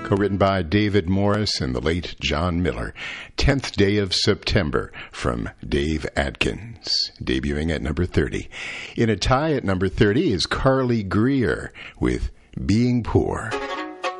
Co-written by David Morris and the late John Miller. 10th Day of September from Dave Adkins, debuting at number 30. In a tie at number 30 is Carly Greer with Being Poor.